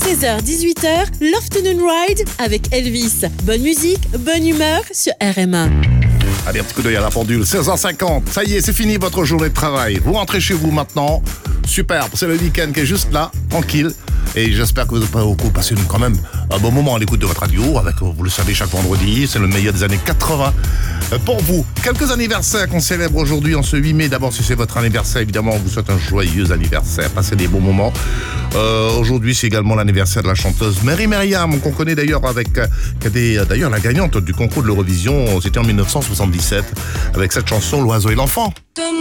16h-18h, l'Afternoon Ride avec Elvis. Bonne musique, bonne humeur sur RMA. Allez, un petit coup d'œil à la pendule, 16h50. Ça y est, c'est fini votre journée de travail. Vous rentrez chez vous maintenant. Super, c'est le week-end qui est juste là, tranquille. Et j'espère que vous avez passé quand même un bon moment à l'écoute de votre radio. Avec, vous le savez, chaque vendredi, c'est le meilleur des années 80 pour vous. Quelques anniversaires qu'on célèbre aujourd'hui en ce 8 mai. D'abord, si c'est votre anniversaire, évidemment, on vous souhaite un joyeux anniversaire. Passez des bons moments. Aujourd'hui, c'est également l'anniversaire de la chanteuse Mary Myriam, qu'on connaît d'ailleurs avec d'ailleurs la gagnante du concours de l'Eurovision. C'était en 1977 avec cette chanson L'oiseau et l'enfant.